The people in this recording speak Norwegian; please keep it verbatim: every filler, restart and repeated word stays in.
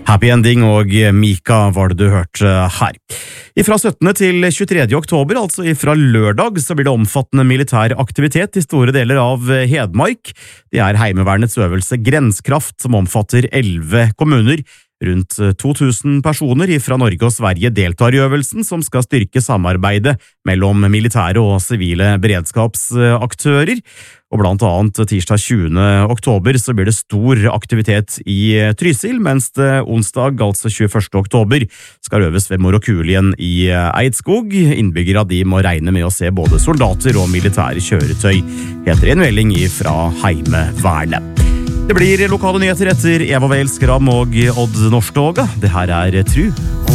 Happy Ending og Mika var det du hørte her. Fra syttende til tjuetredje oktober, altså fra lørdag, så blir det omfattende militær aktivitet i store deler av Hedmark. Det er Heimevernets øvelse Grenskraft, som omfatter elleve kommuner. Rundt to tusen personer fra Norge og Sverige deltar i øvelsen, som skal styrke samarbeidet mellom militære og sivile beredskapsaktører. Og blant annet tirsdag tjuende oktober så blir det stor aktivitet i Trysil, mens det onsdag, altså tjueførste oktober, skal øves ved Morokulien i Eidskog. Innbyggere de må regne med å se både soldater og militære kjøretøy, heter en melding fra Heimevernet. Det blir lokale nyheter etter Eva Wales Gram og Odd Norstoga. Det her er Tru